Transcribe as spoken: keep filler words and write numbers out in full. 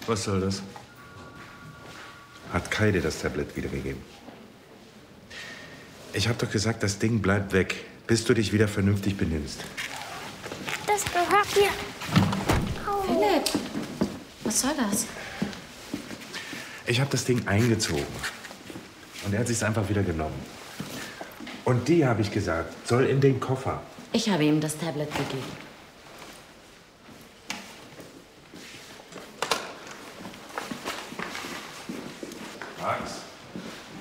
Was soll das? Hat Kai dir das Tablet wiedergegeben? Ich hab doch gesagt, das Ding bleibt weg, bis du dich wieder vernünftig benimmst. Das gehört dir. Au. Philipp, was soll das? Ich habe das Ding eingezogen. Und er hat sich's einfach wieder genommen. Und die, habe ich gesagt, soll in den Koffer. Ich habe ihm das Tablet gegeben.